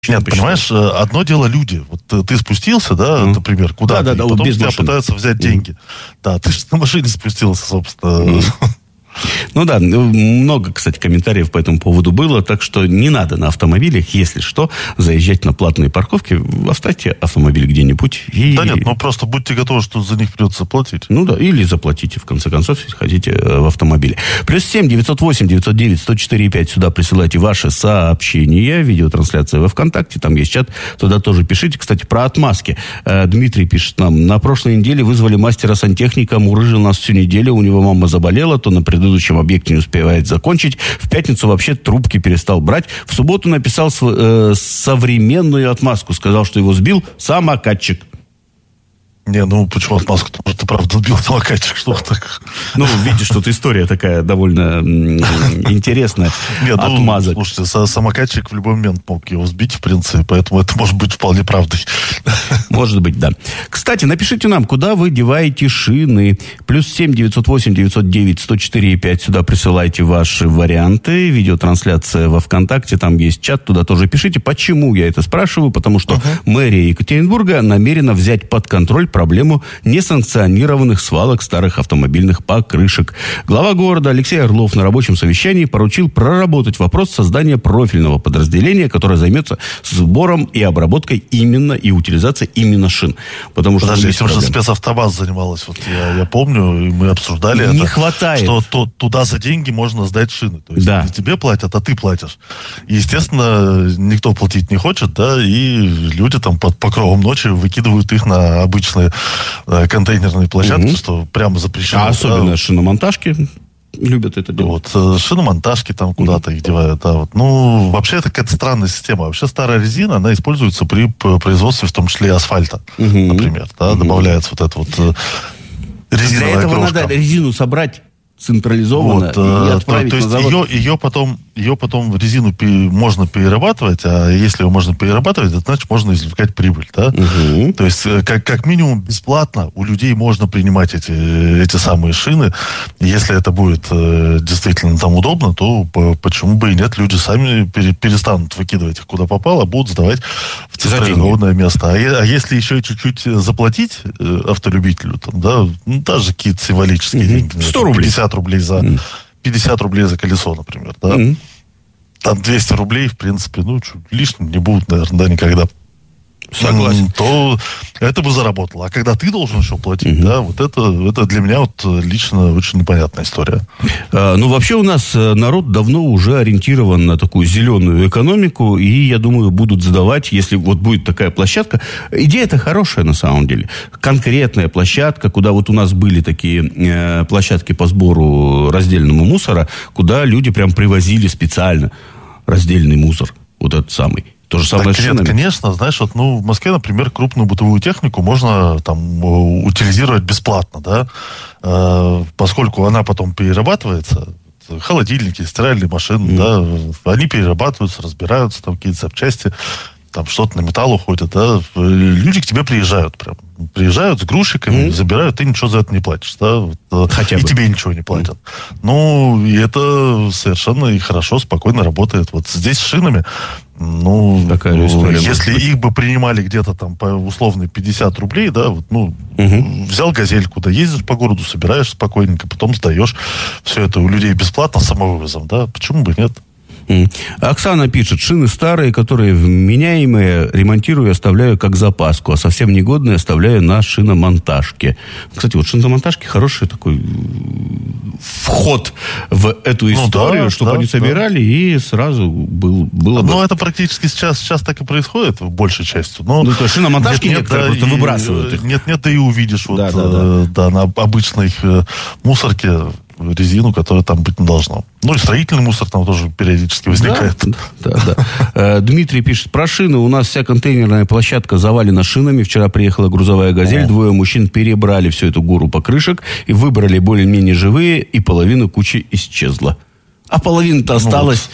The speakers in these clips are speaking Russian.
Нет, понимаешь, одно дело люди. Вот ты спустился, да, например, куда-то, и потом тебя пытаются взять деньги. Да, ты же на машине спустился, собственно. Ну да, много, кстати, комментариев по этому поводу было, так что не надо на автомобилях, если что, заезжать на платные парковки, оставьте автомобиль где-нибудь. Да нет, просто будьте готовы, что за них придется платить. Ну да, или заплатите, в конце концов, если хотите, в автомобиле. +7 908 909 104 5, сюда присылайте ваши сообщения, видеотрансляция во ВКонтакте, там есть чат, туда тоже пишите. Кстати, про отмазки. Дмитрий пишет нам: на прошлой неделе вызвали мастера-сантехника, мурыжил нас всю неделю, у него мама заболела, то на предыдущем объекте не успевает закончить. В пятницу вообще трубки перестал брать. В субботу написал современную отмазку. Сказал, что его сбил самокатчик. Не, почему отмазку? Потому что ты правда сбил самокатчик, что так? Видишь, тут история такая довольно интересная. Отмазок. Слушайте, самокатчик в любой момент мог его сбить, в принципе, поэтому это может быть вполне правдой. Может быть, да. Кстати, напишите нам, куда вы деваете шины. +7 908 909 104 5, сюда присылайте ваши варианты. Видеотрансляция во ВКонтакте, там есть чат, туда тоже пишите. Почему я это спрашиваю? Потому что мэрия Екатеринбурга намерена взять под контроль проблему несанкционированных свалок старых автомобильных покрышек. Глава города Алексей Орлов на рабочем совещании поручил проработать вопрос создания профильного подразделения, которое займется сбором и обработкой именно и утилизацией именно шин. Потому что этим же спецавтобаз занималась. Вот я помню, и мы обсуждали это. Не хватает. Что туда за деньги можно сдать шины. То есть не тебе платят, а ты платишь. И, естественно, никто платить не хочет, да, и люди там под покровом ночи выкидывают их на обычные контейнерные площадки, что прямо запрещено. А особенно шиномонтажки любят это делать. Шиномонтажки там куда-то их девают. Да, вообще это какая-то странная система. Вообще старая резина, она используется при производстве, в том числе и асфальта, например. Да, добавляется вот эта вот резиновая крошка. Для этого надо резину собрать централизованно и отправить на завод. Ее потом в резину можно перерабатывать, а если ее можно перерабатывать, это значит, можно извлекать прибыль. Да? То есть, как минимум, бесплатно у людей можно принимать эти самые шины. Если это будет действительно там удобно, то почему бы и нет, люди сами перестанут выкидывать их куда попало, будут сдавать в централизованное место. А если еще и чуть-чуть заплатить автолюбителю, даже какие-то символические деньги. 100 рублей. 50 рублей за колесо, например, да? Там 200 рублей, в принципе, лишним не будут, наверное, никогда. Согласен. То это бы заработало. А когда ты должен еще платить, да, вот это для меня лично очень непонятная история. Вообще у нас народ давно уже ориентирован на такую зеленую экономику, и, я думаю, будут задавать, если будет такая площадка. Идея-то хорошая, на самом деле. Конкретная площадка, куда у нас были такие площадки по сбору раздельного мусора, куда люди прям привозили специально раздельный мусор, вот этот самый. То же самое с шинами. Конечно, знаешь, в Москве, например, крупную бытовую технику можно там утилизировать бесплатно, да, поскольку она потом перерабатывается. Холодильники, стиральные машины, да, они перерабатываются, разбираются, там какие-то запчасти, там что-то на металл уходит, да, люди к тебе приезжают прям. Приезжают с грузчиками, забирают, ты ничего за это не платишь, да, и тебе ничего не платят. И это совершенно и хорошо, спокойно работает. Вот здесь с шинами, такая история, если их бы принимали где-то там по условной 50 рублей, да, взял газельку, да, ездишь по городу, собираешь спокойненько, потом сдаешь все это у людей бесплатно самовывозом, да, почему бы нет? Оксана пишет: шины старые, которые вменяемые, ремонтирую и оставляю как запаску, а совсем негодные оставляю на шиномонтажке. Кстати, шиномонтажки хороший такой вход в эту историю, чтобы они собирали и сразу было бы... это практически сейчас так и происходит, в большей части. То есть шиномонтажки некоторые просто выбрасывают их. Нет, ты и увидишь на обычной мусорке резину, которая там быть не должна. И строительный мусор там тоже периодически возникает. Да. Дмитрий пишет: про шины. У нас вся контейнерная площадка завалена шинами. Вчера приехала грузовая «Газель». 2 мужчин перебрали всю эту гору покрышек и выбрали более-менее живые, и половина кучи исчезла. А половина-то осталась...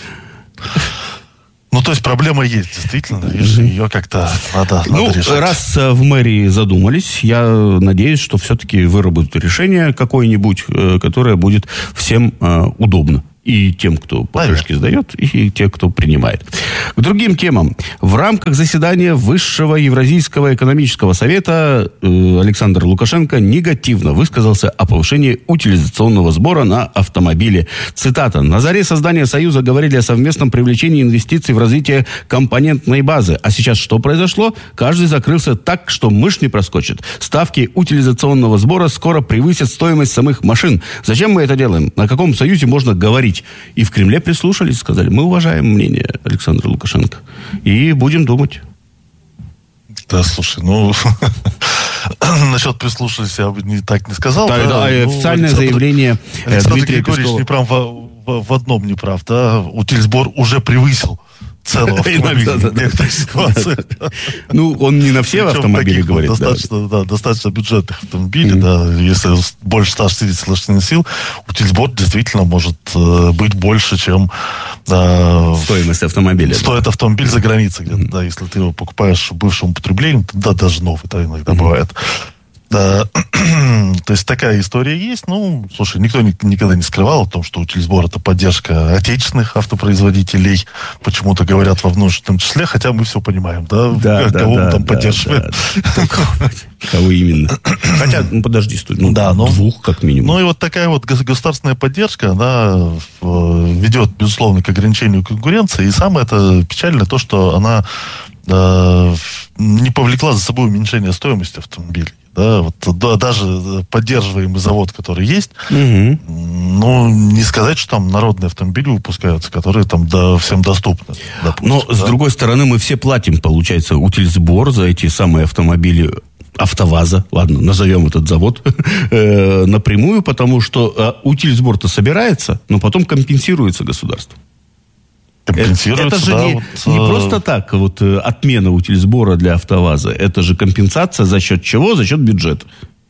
То есть проблема есть, действительно. Ее как-то надо решать. Раз в мэрии задумались, я надеюсь, что все-таки выработают решение какое-нибудь, которое будет всем удобно. И тем, кто покрышки сдает, и те, кто принимает. К другим темам. В рамках заседания Высшего Евразийского экономического совета Александр Лукашенко негативно высказался о повышении утилизационного сбора на автомобили. Цитата. «На заре создания Союза говорили о совместном привлечении инвестиций в развитие компонентной базы. А сейчас что произошло? Каждый закрылся так, что мышь не проскочит. Ставки утилизационного сбора скоро превысят стоимость самых машин. Зачем мы это делаем? На каком союзе можно говорить?» И в Кремле прислушались, сказали, мы уважаем мнение Александра Лукашенко и будем думать. Да, слушай, насчет прислушались я бы так не сказал. Да, официальное заявление Дмитрия Пескова. Григорьевич не прав в одном не прав, да, утильсбор уже превысил цену автомобиля в некоторых ситуациях. Он не на все автомобили говорит. Достаточно бюджетных автомобилей, если больше 160 лошадиных сил, утильсбор действительно может быть больше, чем стоимость автомобиля. Стоит автомобиль за границей где-то, да, если ты его покупаешь в бывшем употреблении, да, даже новый, это иногда бывает. Да, то есть такая история есть. Слушай, никто никогда не скрывал о том, что утильсбор — это поддержка отечественных автопроизводителей. Почему-то говорят во множественном числе, хотя мы все понимаем, кого мы там поддерживаем. Кого именно? Хотя, подожди, стой. Двух как минимум. И вот такая вот государственная поддержка, она ведет, безусловно, к ограничению конкуренции. И самое это печальное то, что она не повлекла за собой уменьшение стоимости автомобилей. Даже поддерживаемый завод, который есть, не сказать, что там народные автомобили выпускаются, которые там всем доступны. Допустим, но, с другой стороны, мы все платим, получается, утильсбор за эти самые автомобили АвтоВАЗа, ладно, назовем этот завод, напрямую, потому что утильсбор-то собирается, но потом компенсируется государством. Это же не просто так отмена утильсбора для АвтоВАЗа. Это же компенсация за счет чего? За счет бюджета.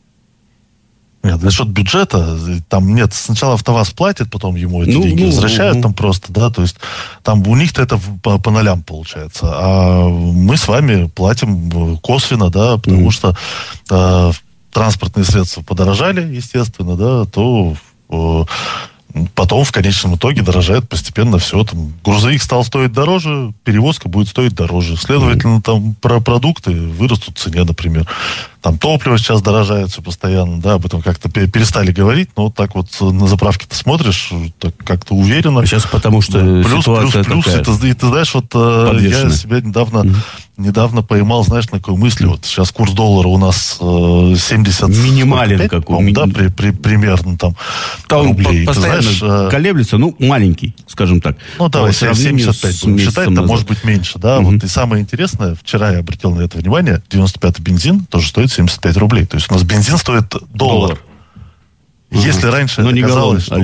Нет, за счет бюджета. Там нет, сначала АвтоВАЗ платит, потом ему эти деньги возвращают там просто, да, то есть там у них-то это по нолям получается. А мы с вами платим косвенно, да, потому что транспортные средства подорожали, естественно, да, то потом в конечном итоге дорожает постепенно все. Там, грузовик стал стоить дороже, перевозка будет стоить дороже. Следовательно, там продукты вырастут в цене, например. Там топливо сейчас дорожает все постоянно, да, об этом как-то перестали говорить, но вот так вот на заправке ты смотришь, так как-то уверенно. Сейчас потому что ситуация такая. И ты знаешь, я себя недавно поймал, знаешь, на какой мысли. Вот сейчас курс доллара у нас 70... Минимален какой. Да, примерно там он рублей. Постоянно колеблется, маленький, скажем так. Давай, 75 будем считать, это может быть меньше, да. Вот и самое интересное, вчера я обратил на это внимание, 95-й бензин тоже стоит 75 рублей. То есть у нас бензин стоит $1. Если раньше это казалось, что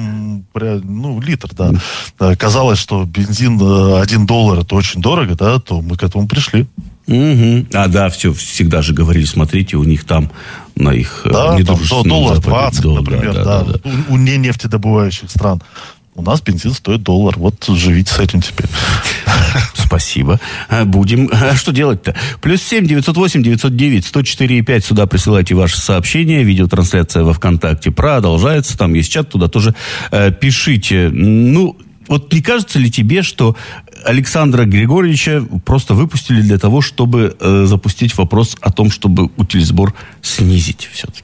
литр, да. Казалось, что бензин $1 это очень дорого, да, то мы к этому пришли. Всегда же говорили, смотрите, у них там на их недружественном Западе. $1.20, например, да. У нефтедобывающих стран. У нас бензин стоит $1. Вот живите с этим теперь. Спасибо. Будем. Что делать-то? +7 908 909 104 5. Сюда присылайте ваши сообщения. Видеотрансляция во ВКонтакте продолжается. Там есть чат, туда тоже пишите. Не кажется ли тебе, что Александра Григорьевича просто выпустили для того, чтобы запустить вопрос о том, чтобы утильсбор снизить все-таки?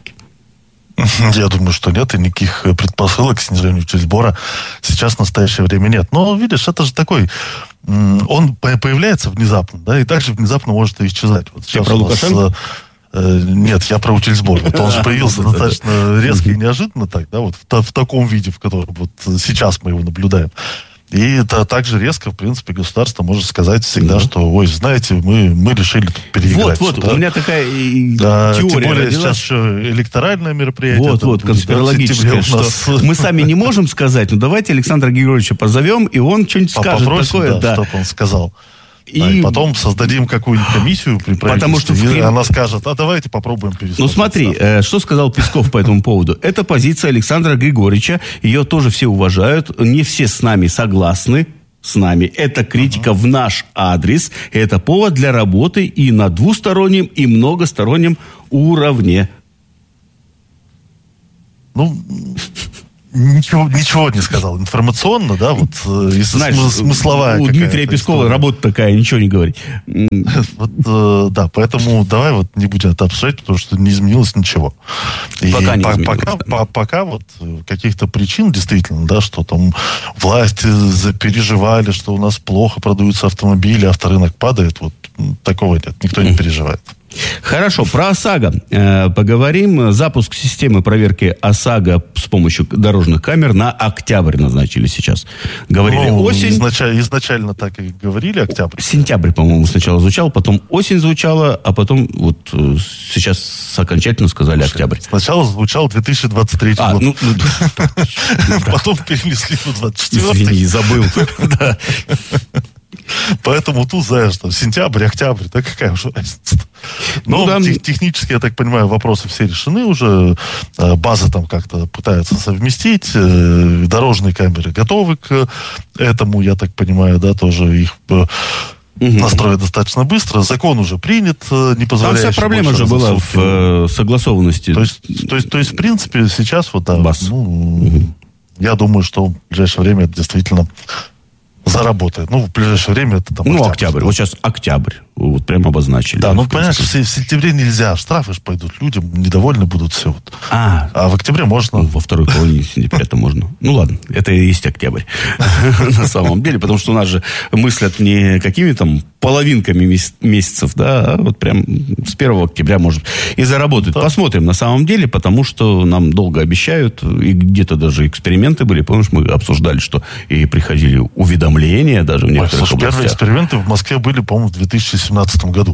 Я думаю, что нет, и никаких предпосылок к снижению утильсбора сейчас в настоящее время нет. Но, видишь, это же такой... Он появляется внезапно, да, и также внезапно может и исчезать. Вот сейчас про Лукашенко? Нет, я про утильсбор. Вот он же появился достаточно резко и неожиданно так, да, вот в таком виде, в котором вот сейчас мы его наблюдаем. И это также резко, в принципе, государство может сказать всегда, что, знаете, мы решили тут переиграть. У меня такая теория тем более родилась. Сейчас еще электоральное мероприятие. Конспирологическое, что мы сами не можем сказать, но давайте Александра Григорьевича позовем, и он что-нибудь скажет такое. Чтобы он сказал. И потом создадим какую-нибудь комиссию при правительстве, и она скажет, давайте попробуем пересмотреть. Смотри, что сказал Песков по этому поводу. Это позиция Александра Григорьевича, ее тоже все уважают, не все с нами согласны. С нами. Это критика в наш адрес. Это повод для работы и на двустороннем, и многостороннем уровне. ничего не сказал. Информационно, да, вот смысловая. У Дмитрия Пескова работа такая, ничего не говорить. Да, поэтому давай вот не будем это обсуждать, потому что не изменилось ничего. Пока не изменилось. Пока вот каких-то причин, действительно, да, что там власти запереживали, что у нас плохо продаются автомобили, авторынок падает, вот такого нет, никто не переживает. Хорошо, про ОСАГО поговорим. Запуск системы проверки ОСАГО с помощью дорожных камер на октябрь назначили сейчас. Говорили осень. Изначально так и говорили, октябрь. Сентябрь, по-моему, сначала звучал, потом осень звучала, а потом вот сейчас окончательно сказали октябрь. Сначала звучал 2023 год. Потом перенесли на 24. Извини, забыл. Поэтому тут, знаешь, там, сентябрь, октябрь, да какая уже разница. Но технически, я так понимаю, вопросы все решены уже. База там как-то пытается совместить. Дорожные камеры готовы к этому, я так понимаю, да, тоже их настроят достаточно быстро. Закон уже принят, не позволяющий... Там вся проблема же была в согласованности. То есть, в принципе, сейчас вот, да, я думаю, что в ближайшее время это действительно заработает. В ближайшее время это там... октябрь. Вот сейчас октябрь. Вот прямо обозначили. Да, понимаешь, в сентябре нельзя. Штрафы же пойдут. Людям недовольны будут все. Вот. А в октябре можно. Во второй половине сентября это можно. Ладно, это и есть октябрь. На самом деле, потому что у нас же мыслят не какими там половинками месяцев, да, а вот прям с 1 октября может и заработать. Посмотрим на самом деле, потому что нам долго обещают, и где-то даже эксперименты были. Помнишь, мы обсуждали, что и приходили уведомления даже в некоторых областях. Первые эксперименты в Москве были, по-моему, в 2017 году.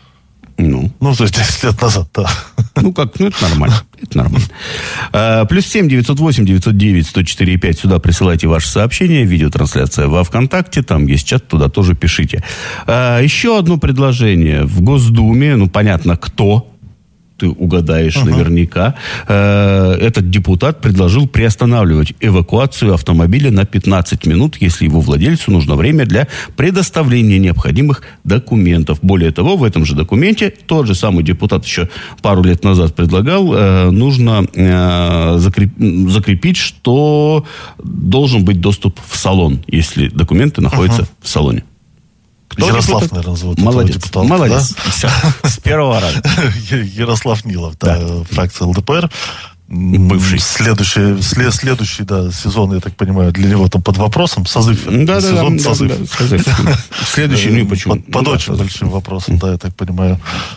То есть 10 лет назад, да. Это нормально. Это нормально. +7 908 909 104 5. Сюда присылайте ваши сообщения. Видеотрансляция во ВКонтакте. Там есть чат, туда тоже пишите. Еще одно предложение. В Госдуме, понятно, кто, ты угадаешь наверняка, этот депутат предложил приостанавливать эвакуацию автомобиля на 15 минут, если его владельцу нужно время для предоставления необходимых документов. Более того, в этом же документе тот же самый депутат еще пару лет назад предлагал, нужно закрепить, что должен быть доступ в салон, если документы находятся в салоне. Ярослав, наверное, зовут. Молодец. Да? Все. С первого раза. Ярослав Нилов, фракция ЛДПР. Бывший. Следующий, сезон, я так понимаю, для него там под вопросом. Созыв. Созыв. Следующий, почему? Под очень большим вопросом, я так понимаю.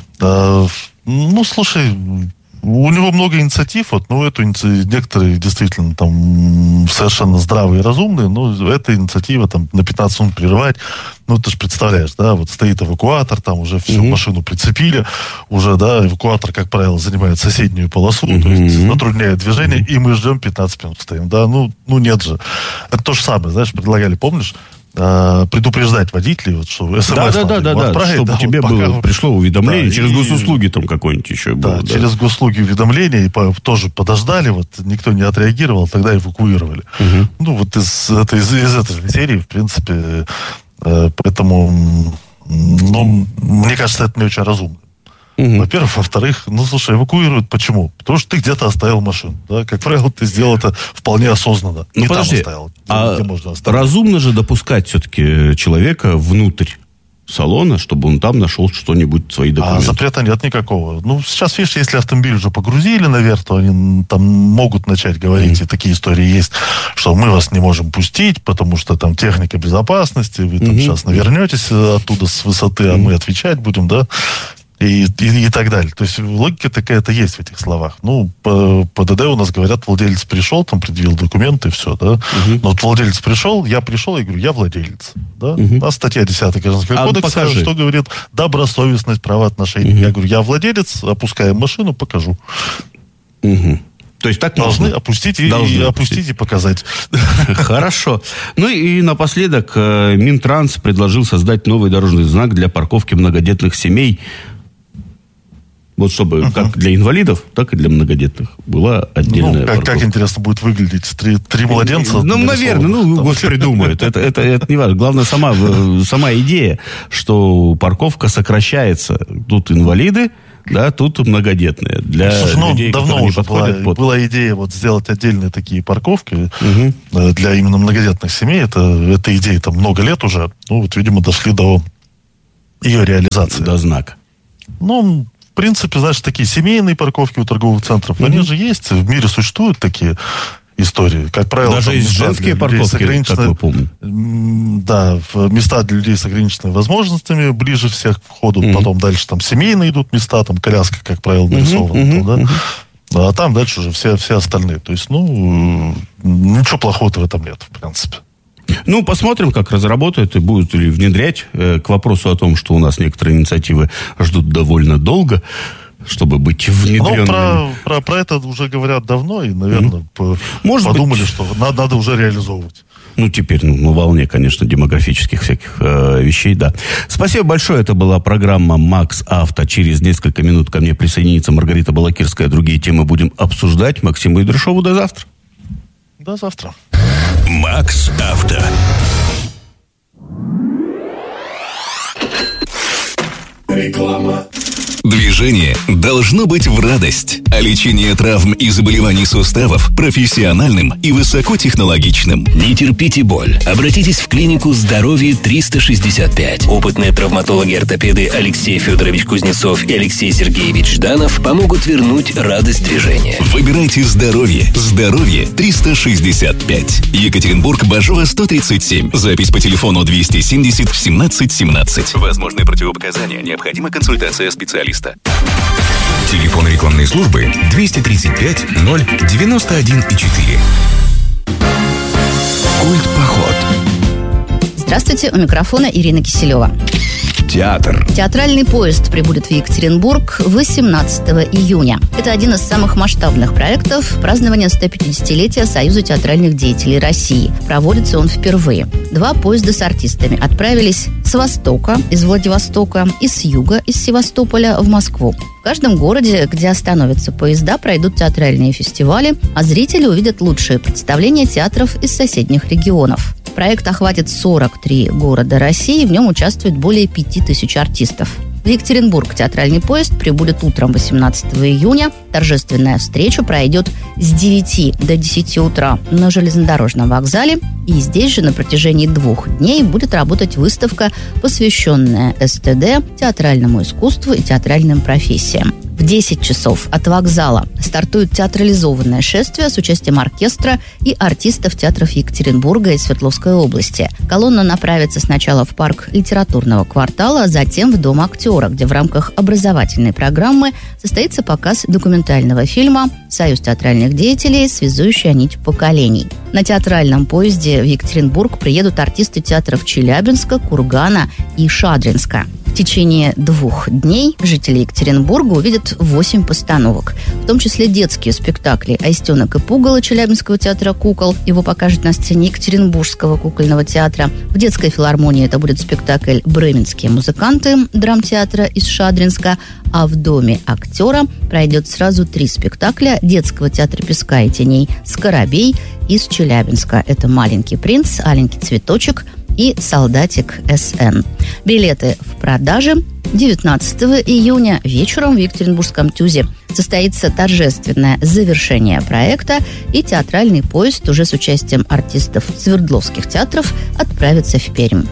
Слушай, у него много инициатив, некоторые действительно там совершенно здравые и разумные, но эта инициатива там на 15 минут прерывать, ты же представляешь, да, вот стоит эвакуатор, там уже всю машину прицепили, уже, да, эвакуатор, как правило, занимает соседнюю полосу, то есть затрудняет движение, и мы ждем 15 минут стоим, да, нет же. Это то же самое, знаешь, предлагали, помнишь, предупреждать водителей, что СМС чтобы тебе пришло уведомление, через госуслуги там какое-нибудь еще было. Да, через госуслуги уведомление, и тоже подождали, никто не отреагировал, тогда эвакуировали. Из этой серии, в принципе, поэтому, мне кажется, это не очень разумно. Во-первых. Во-вторых, слушай, эвакуируют почему? Потому что ты где-то оставил машину. Да? Как правило, ты сделал это вполне осознанно. Не подожди, там оставил. Разумно же допускать все-таки человека внутрь салона, чтобы он там нашел что-нибудь, свои документы. Запрета нет никакого. Сейчас, видишь, если автомобиль уже погрузили наверх, то они там могут начать говорить, и такие истории есть, что мы вас не можем пустить, потому что там техника безопасности, вы там сейчас навернетесь оттуда с высоты, а мы отвечать будем, да? И так далее. То есть логика такая-то есть в этих словах. По ПДД у нас говорят, владелец пришел, там предъявил документы, и все, да. Но владелец пришел, я говорю, я владелец. Да? А статья 10 Гражданского кодекса, что говорит, добросовестность, правоотношения. Я говорю, я владелец, опускаем машину, покажу. То есть так должны опустить и показать. Хорошо. И напоследок Минтранс предложил создать новый дорожный знак для парковки многодетных семей. Вот чтобы как для инвалидов, так и для многодетных была отдельная парковка. Как интересно будет выглядеть. Три младенца. Наверное, гость придумает. Это не важно. Главное, сама идея, что парковка сокращается. Тут инвалиды, да, тут многодетные. Для людей, давно которые уже не подходят под... была идея вот сделать отдельные такие парковки для именно многодетных семей. Эта идея там много лет уже. Ну, вот, видимо, дошли до ее реализации. До знака. Ну, в принципе, знаешь, такие семейные парковки у торговых центров, они же есть. В мире существуют такие истории. Как правило, даже есть женские парковки, как вы помните. Да, места для людей с ограниченными возможностями ближе всех к входу. Потом дальше там семейные идут места, там коляска, как правило, нарисована. Да? А там дальше уже все остальные. То есть, ничего плохого в этом нет, в принципе. Ну, посмотрим, как разработают и будут ли внедрять. К вопросу о том, что у нас некоторые инициативы ждут довольно долго, чтобы быть внедренными. Ну, про это уже говорят давно, и, наверное, подумали, что надо уже реализовывать. Ну, теперь на волне, конечно, демографических всяких вещей, да. Спасибо большое. Это была программа «Макс Авто». Через несколько минут ко мне присоединится Маргарита Балакирская. Другие темы будем обсуждать. Максиму Идрышову, до завтра. До завтра. «Макс Авто». Реклама. Движение должно быть в радость, а лечение травм и заболеваний суставов профессиональным и высокотехнологичным. Не терпите боль. Обратитесь в клинику «Здоровье 365». Опытные травматологи-ортопеды Алексей Федорович Кузнецов и Алексей Сергеевич Жданов помогут вернуть радость движения. Выбирайте здоровье. Здоровье 365. Екатеринбург, Бажова, 137. Запись по телефону 270 17 17. Возможны противопоказания. Необходима консультация специалиста. Телефон рекламной службы 235 091 4. Культпоход. Здравствуйте, у микрофона Ирина Киселева. Театр. Театральный поезд прибудет в Екатеринбург 18 июня. Это один из самых масштабных проектов празднования 150-летия Союза театральных деятелей России. Проводится он впервые. 2 поезда с артистами отправились с востока, из Владивостока, и с юга, из Севастополя, в Москву. В каждом городе, где остановятся поезда, пройдут театральные фестивали, а зрители увидят лучшие представления театров из соседних регионов. Проект охватит 43 города России, в нем участвует более 5000 артистов. В Екатеринбург театральный поезд прибудет утром 18 июня. Торжественная встреча пройдет с 9 до 10 утра на железнодорожном вокзале. И здесь же на протяжении 2 дней будет работать выставка, посвященная СТД, театральному искусству и театральным профессиям. В 10 часов от вокзала стартует театрализованное шествие с участием оркестра и артистов театров Екатеринбурга и Свердловской области. Колонна направится сначала в парк литературного квартала, а затем в Дом актера, где в рамках образовательной программы состоится показ документального фильма «Союз театральных деятелей. Связующая нить поколений». На театральном поезде в Екатеринбург приедут артисты театров Челябинска, Кургана и Шадринска. В течение 2 дней жители Екатеринбурга увидят 8 постановок, в том числе детские спектакли «Аистенок и пугало» Челябинского театра кукол. Его покажут на сцене Екатеринбургского кукольного театра. В детской филармонии это будет спектакль «Бременские музыканты» драмтеатра из Шадринска. А в Доме актера пройдет сразу 3 спектакля детского театра песка и теней «Скоробей» из Челябинска. Это «Маленький принц», «Аленький цветочек» и «Солдатик СН». Билеты в продаже. 19 июня вечером в Екатеринбургском ТЮЗе состоится торжественное завершение проекта, и театральный поезд уже с участием артистов Свердловских театров отправится в Пермь.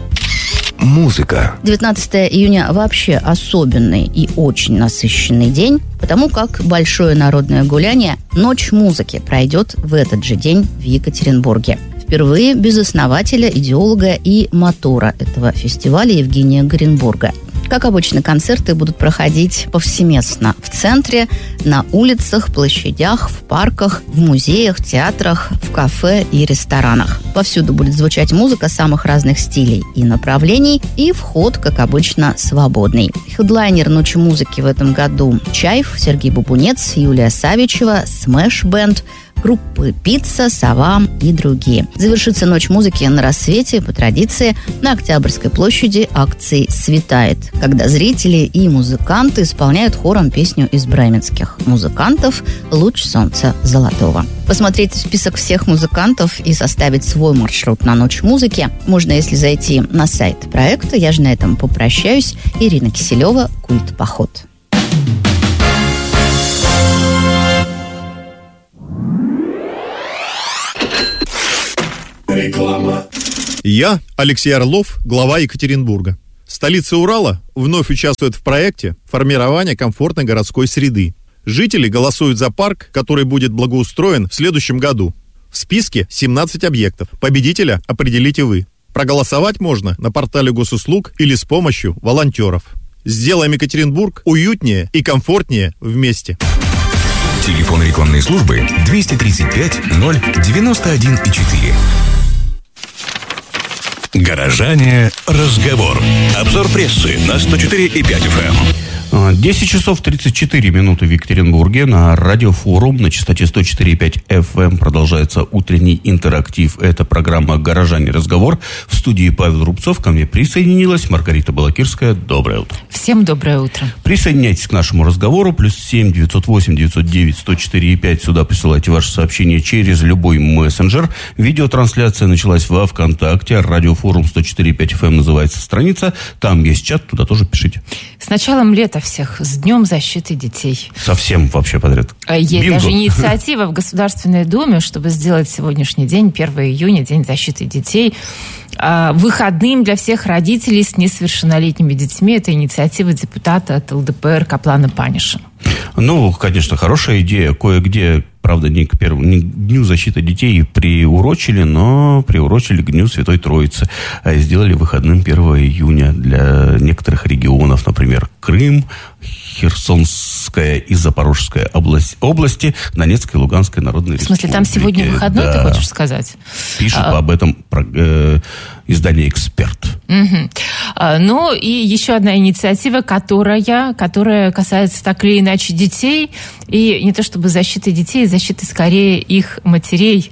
Музыка. 19 июня вообще особенный и очень насыщенный день, потому как большое народное гуляние «Ночь музыки» пройдет в этот же день в Екатеринбурге. Впервые без основателя, идеолога и мотора этого фестиваля Евгения Горенбурга. Как обычно, концерты будут проходить повсеместно в центре, на улицах, площадях, в парках, в музеях, театрах, в кафе и ресторанах. Повсюду будет звучать музыка самых разных стилей и направлений, и вход, как обычно, свободный. Хедлайнер «Ночи музыки» в этом году Чайф, Сергей Бубунец, Юлия Савичева, Смэш Бэнд, группы «Пицца», «Сова» и другие. Завершится «Ночь музыки» на рассвете, по традиции, на Октябрьской площади акцией «Светает», когда зрители и музыканты исполняют хором песню из бременских музыкантов «Луч солнца золотого». Посмотреть список всех музыкантов и составить свой маршрут на «Ночь музыки» можно, если зайти на сайт проекта. Я же на этом попрощаюсь. Ирина Киселева, «Культпоход». Я, Алексей Орлов, глава Екатеринбурга. Столица Урала вновь участвует в проекте формирования комфортной городской среды. Жители голосуют за парк, который будет благоустроен в следующем году. В списке 17 объектов. Победителя определите вы. Проголосовать можно на портале госуслуг или с помощью волонтеров. Сделаем Екатеринбург уютнее и комфортнее вместе. Телефон рекламной службы 235 091,4. Горожане. Разговор. Обзор прессы на 104,5 FM. 10 часов 34 минуты в Екатеринбурге. На радиофорум на частоте 104,5 FM продолжается утренний интерактив. Это программа «Горожане. Разговор». В студии Павел Рубцов. Ко мне присоединилась Маргарита Балакирская. Доброе утро. Всем доброе утро. Присоединяйтесь к нашему разговору. +7 908 909 104,5. Сюда присылайте ваши сообщения через любой мессенджер. Видеотрансляция началась во ВКонтакте. Радиофорум 104,5 FM называется страница. Там есть чат, туда тоже пишите. С началом лета всех, с Днем защиты детей. Совсем вообще подряд. Есть Бинго. даже инициатива в Государственной Думе, чтобы сделать сегодняшний день, 1 июня, День защиты детей, выходным для всех родителей с несовершеннолетними детьми. Это инициатива депутата от ЛДПР Каплана Паниша. Ну, конечно, хорошая идея. Кое-где, правда, не к Дню защиты детей приурочили, но приурочили к Дню Святой Троицы. Сделали выходным 1 июня для некоторых регионов, например, Крым, Херсонская и Запорожская области, Донецкой и Луганской народной республики. В смысле, там сегодня выходной, да. Ты хочешь сказать? Пишет об этом издание «Эксперт». Угу. Ну, и еще одна инициатива, которая касается так или иначе детей, и не то чтобы защиты детей, защиты скорее их матерей.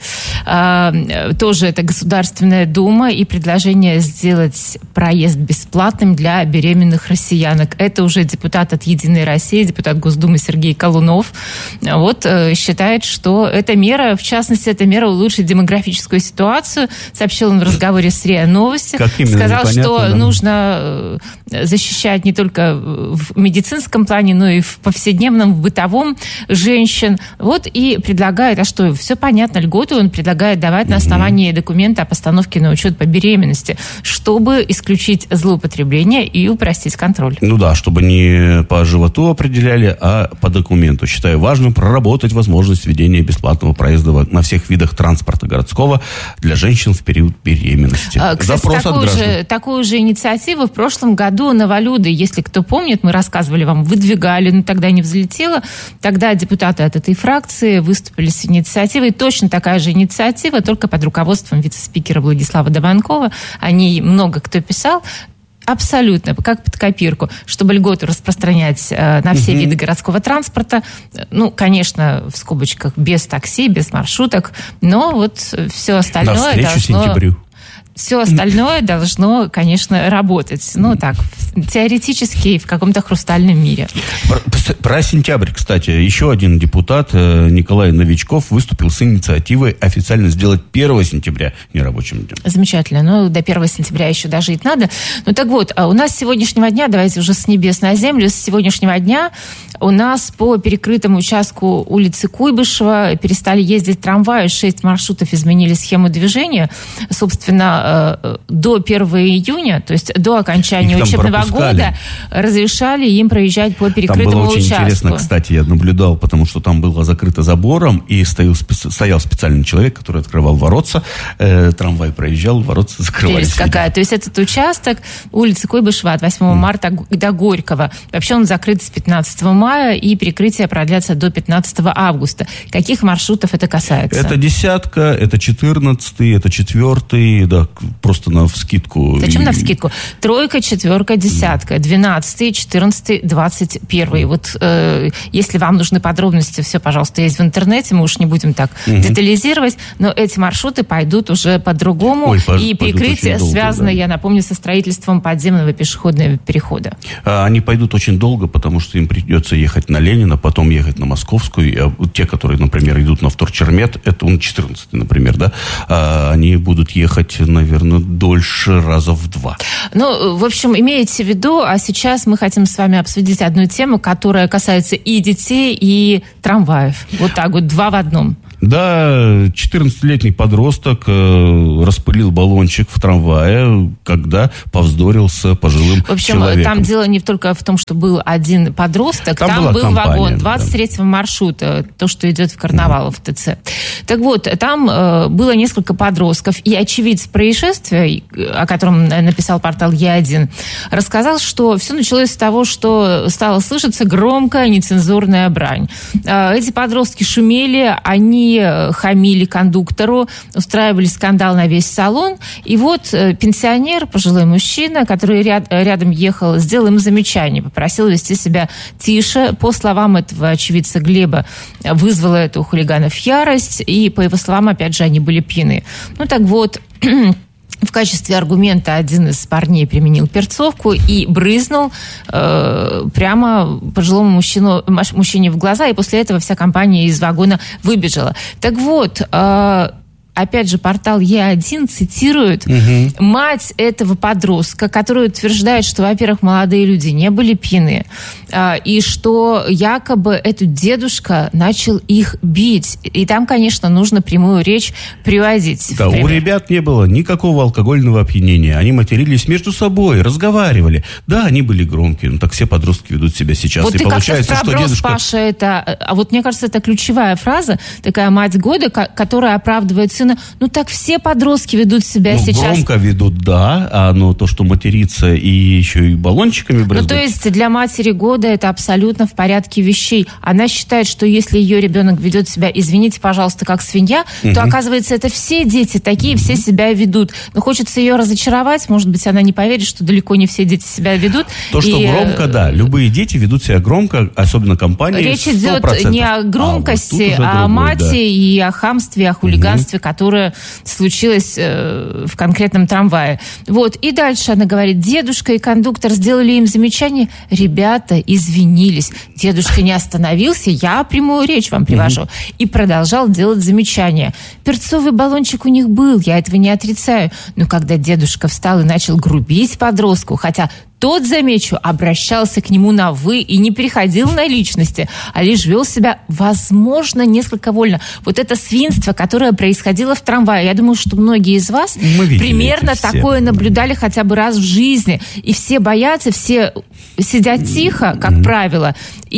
Тоже это Государственная Дума и предложение сделать проезд бесплатным для беременных россиянок. Это уже депутат от «Единой России», депутат Госдумы Сергей Колунов. Вот считает, что эта мера, в частности, эта мера улучшит демографическую ситуацию. Сообщил он в разговоре с РИА Новости. Сказал, что да. нужно защищать не только в медицинском плане, но и в повседневном, в бытовом женщин. Вот и предлагает, а что, все понятно, льготы он предлагает давать на основании документа о постановке на учет по беременности, чтобы исключить злоупотребление и упростить контроль. Ну да, чтобы не по животу определяли, а по документу. Считаю важным проработать возможность введения бесплатного проезда на всех видах транспорта городского для женщин в период беременности. Кстати, Запрос от граждан. такую же инициативу в прошлом году Новолюды, если кто помнит, мы рассказывали вам, выдвигали, но тогда не взлетело. Тогда депутаты от этой фракции выступили с инициативой. Точно такая же инициатива, только под руководством вице-спикера Владислава Дованкова. О ней много кто писал. Абсолютно, как под копирку, чтобы льготу распространять на все виды городского транспорта. Ну, конечно, в скобочках, без такси, без маршруток, но вот все остальное должно... Все остальное должно, конечно, работать. Ну, так, теоретически в каком-то хрустальном мире. Про сентябрь, кстати. Еще один депутат, Николай Новичков, выступил с инициативой официально сделать 1 сентября нерабочим днем. Замечательно. Ну, до 1 сентября еще дожить надо. Ну, так вот, у нас с сегодняшнего дня, давайте уже с небес на землю, с сегодняшнего дня у нас по перекрытому участку улицы Куйбышева перестали ездить трамваи, 6 маршрутов изменили схему движения. Собственно, до 1 июня, то есть до окончания учебного года, разрешали им проезжать по перекрытому участку. Там было очень интересно, кстати, я наблюдал, потому что там было закрыто забором, и стоял специальный человек, который открывал воротца, трамвай проезжал, воротца закрывались. Прелесть какая. То есть этот участок улицы Куйбышева от 8 марта до Горького. Вообще он закрыт с 15 мая, и перекрытие продлятся до 15 августа. Каких маршрутов это касается? Это 10-ка, это 14-й, это 4-й, да, просто навскидку. Зачем навскидку? 3-ка, 4-ка, 10-ка, 12-й, 14-й, 21-й. Вот если вам нужны подробности, все, пожалуйста, есть в интернете, мы уж не будем так детализировать, но эти маршруты пойдут уже по-другому. И перекрытие связано, я напомню, со строительством подземного пешеходного перехода. Они пойдут очень долго, потому что им придется ехать на Ленина, потом ехать на Московскую. А те, которые, например, идут на Вторчермет, это он 14-й, например, да, они будут ехать, наверное, дольше раза в 2. Ну, в общем, имейте в виду, а сейчас мы хотим с вами обсудить одну тему, которая касается и детей, и трамваев. Вот так вот, 2 в одном. Да, 14-летний подросток распылил баллончик в трамвае, когда повздорил с пожилым В общем, человеком. там дело не только в том, что был один подросток, там был компания, вагон 23-го маршрута, то, что идет в Карнавал в ТЦ. Так вот, там было несколько подростков, и очевидец происшествия, о котором написал портал Е1, рассказал, что все началось с того, что стало слышаться громкая нецензурная брань. Эти подростки шумели, они хамили кондуктору, устраивали скандал на весь салон, и вот пенсионер, пожилой мужчина, который рядом ехал, сделал им замечание, попросил вести себя тише. По словам этого очевидца Глеба, вызвало это у хулиганов ярость, и, по его словам, опять же, они были пьяны. Ну так вот, в качестве аргумента один из парней применил перцовку и брызнул прямо пожилому мужчине в глаза, и после этого вся компания из вагона выбежала. Так вот, опять же, портал Е1 цитирует мать этого подростка, которая утверждает, что, во-первых, молодые люди не были пьяны, и что якобы этот дедушка начал их бить. И там, конечно, нужно прямую речь приводить. Да, у ребят не было никакого алкогольного опьянения. Они матерились между собой, разговаривали. Да, они были громкие, но так все подростки ведут себя сейчас. Вот и ты получается, как-то что дедушка... Паша, это... А вот мне кажется, это ключевая фраза, такая мать года, которая оправдывает сына. Ну так все подростки ведут себя сейчас. Громко ведут, да, но то, что материться и еще и баллончиками брызгать. Ну то есть для матери года это абсолютно в порядке вещей. Она считает, что если ее ребенок ведет себя, извините, пожалуйста, как свинья, то оказывается это все дети такие, все себя ведут. Но хочется ее разочаровать, может быть, она не поверит, что далеко не все дети себя ведут. То, что громко, да, любые дети ведут себя громко, особенно компании. Речь идет не о громкости, а о мате и о хамстве, о хулиганстве, которое случилось в конкретном трамвае. Вот. И дальше она говорит, дедушка и кондуктор сделали им замечание, ребята извинились. Дедушка не остановился, я прямую речь вам привожу. И продолжал делать замечания. Перцовый баллончик у них был, я этого не отрицаю. Но когда дедушка встал и начал грубить подростку, хотя тот, замечу, обращался к нему на «вы» и не переходил на личности, а лишь вел себя, возможно, несколько вольно. Вот это свинство, которое происходило в трамвае, я думаю, что многие из вас примерно такое наблюдали хотя бы раз в жизни. И все боятся, все сидят тихо, как правило,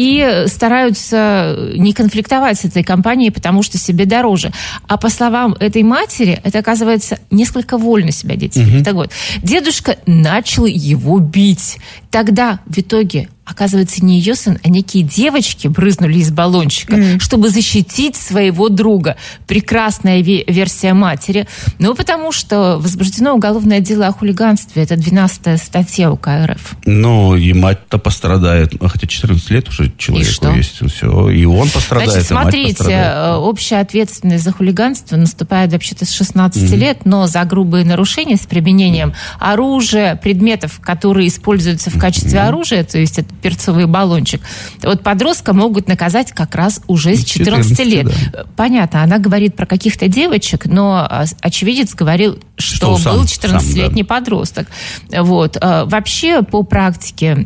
и стараются не конфликтовать с этой компанией, потому что себе дороже. А по словам этой матери, это, оказывается, несколько вольно себя дети ведут. Так вот, дедушка начал его бить. Тогда в итоге, оказывается, не ее сын, а некие девочки брызнули из баллончика, чтобы защитить своего друга. Прекрасная версия матери. Ну, потому что возбуждено уголовное дело о хулиганстве. Это 12-я статья УК РФ. Ну, и мать-то пострадает. Хотя 14 лет уже человеку есть. Все. И он пострадает, значит, и мать смотрите, пострадает. общая ответственность за хулиганство наступает вообще-то с 16 лет, но за грубые нарушения с применением оружия, предметов, которые используются в качестве оружия, то есть это перцовый баллончик, вот подростка могут наказать как раз уже с 14 лет. Да. Понятно, она говорит про каких-то девочек, но очевидец говорил, что был 14-летний подросток. Вот. Вообще, по практике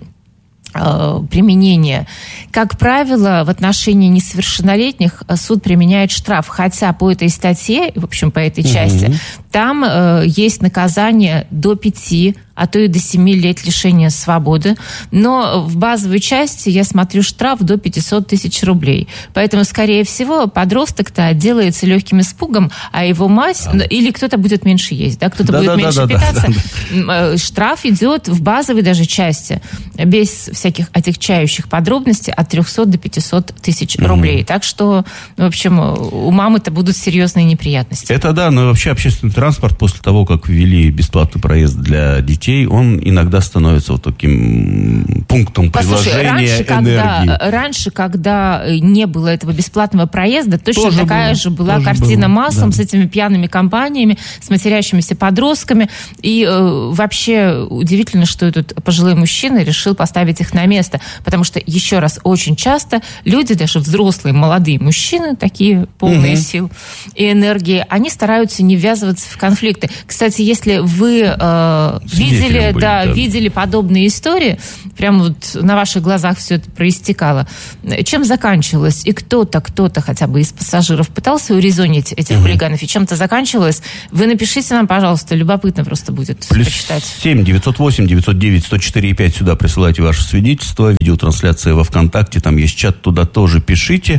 применения, как правило, в отношении несовершеннолетних суд применяет штраф, хотя по этой статье, в общем, по этой части, там есть наказание до 5, а то и до 7 лет лишения свободы. Но в базовой части я смотрю штраф до 500 тысяч рублей. Поэтому, скорее всего, подросток-то отделается легким испугом, а его мать, или кто-то будет меньше есть, да, кто-то будет меньше питаться. Штраф идет в базовой даже части, без всяких отягчающих подробностей, от 300 до 500 тысяч рублей. Так что, в общем, у мамы-то будут серьезные неприятности. Это да, но вообще общественный транспорт после того, как ввели бесплатный проезд для детей, он иногда становится вот таким пунктом приложения энергии. Раньше, когда не было этого бесплатного проезда, точно такая же была картина массом, с этими пьяными компаниями, с матерящимися подростками. И вообще удивительно, что этот пожилой мужчина решил поставить их на место. Потому что, еще раз, очень часто люди, даже взрослые, молодые мужчины, такие полные сил и энергии, они стараются не ввязываться в конфликты. Кстати, если вы видели подобные истории, прям вот на ваших глазах все это проистекало. Чем заканчивалось? И кто-то хотя бы из пассажиров пытался урезонить этих хулиганов, и чем-то заканчивалось? Вы напишите нам, пожалуйста, любопытно просто будет почитать. +7 908 909 104 5 сюда присылайте ваше свидетельство, видеотрансляция во ВКонтакте, там есть чат, туда тоже пишите.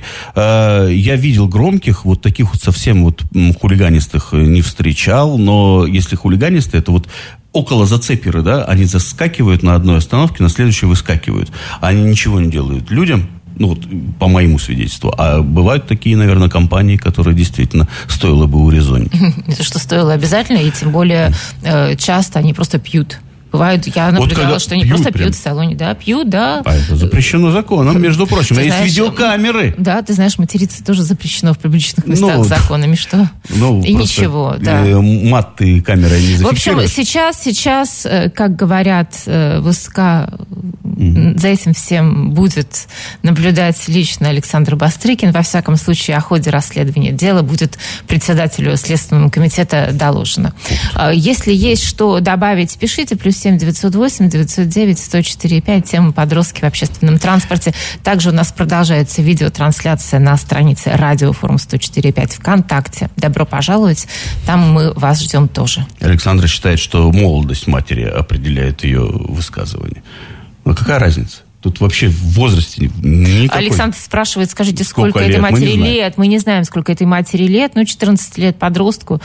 Я видел громких, вот таких вот совсем вот хулиганистых не встречал, но если хулиганисты, это вот около зацеперы, да, они заскакивают на одной остановке, на следующей выскакивают. Они ничего не делают людям, ну вот по моему свидетельству. А бывают такие, наверное, компании, которые действительно стоило бы урезонить. Это что стоило обязательно, и тем более часто они просто пьют. Бывает, я наблюдала, вот что они просто пьют в салоне. Да, пьют, да. А это запрещено законом, между прочим. Есть видеокамеры. Да, ты знаешь, материться тоже запрещено в публичных местах законами. Что? И ничего, да. Мат ты камерой не зафиксируешь. В общем, сейчас, как говорят ВСК, за этим всем будет наблюдать лично Александр Бастрыкин. Во всяком случае, о ходе расследования дела будет председателю Следственного комитета доложено. Если есть что добавить, пишите. +7 908 909 104 5. Тема подростки в общественном транспорте. Также у нас продолжается видеотрансляция на странице Радиофорум 104 5 ВКонтакте. Добро пожаловать. Там мы вас ждем тоже. Александра считает, что молодость матери определяет ее высказывание. Но какая разница? Тут вообще в возрасте никакой. Александр спрашивает, скажите, сколько этой матери лет? Мы не знаем, сколько этой матери лет. 14 лет подростку.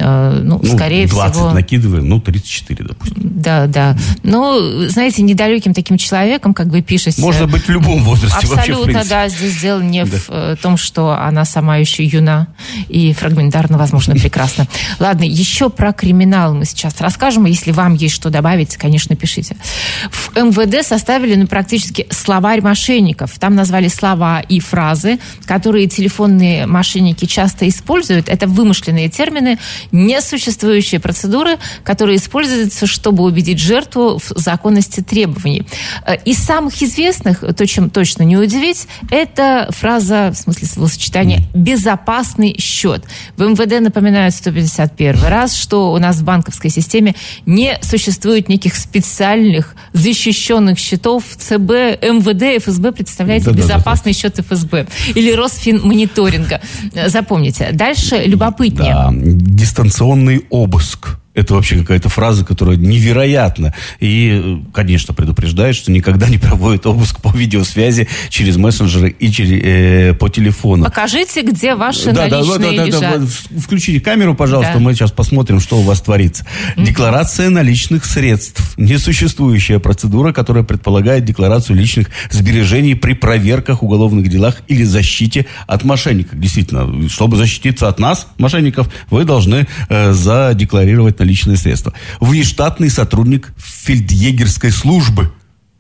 Скорее 20 всего... накидываем, 34, допустим. Да. Знаете, недалеким таким человеком, как вы пишете... Можно быть в любом возрасте вообще, в принципе. Да, здесь дело не в том, что она сама еще юна и фрагментарно, возможно, прекрасна. Ладно, еще про криминал мы сейчас расскажем. Если вам есть что добавить, конечно, пишите. В МВД составили практически словарь мошенников. Там назвали слова и фразы, которые телефонные мошенники часто используют. Это вымышленные термины, несуществующие процедуры, которые используются, чтобы убедить жертву в законности требований. Из самых известных, то, чем точно не удивить, это фраза, в смысле словосочетания, «безопасный счет». В МВД напоминают 151 раз, что у нас в банковской системе не существует неких специальных защищенных счетов ЦБ, МВД, ФСБ, представляете, безопасный счет ФСБ. Или Росфинмониторинга. Запомните. Дальше любопытнее. Да, дистанционный обыск. Это вообще какая-то фраза, которая невероятна. И, конечно, предупреждает, что никогда не проводят обыск по видеосвязи через мессенджеры и по телефону. Покажите, где ваши наличные лежат. Включите камеру, пожалуйста, мы сейчас посмотрим, что у вас творится. Декларация наличных средств. Несуществующая процедура, которая предполагает декларацию личных сбережений при проверках, уголовных делах или защите от мошенников. Действительно, чтобы защититься от нас, мошенников, вы должны задекларировать наличные средства. Внештатный сотрудник фельдъегерской службы.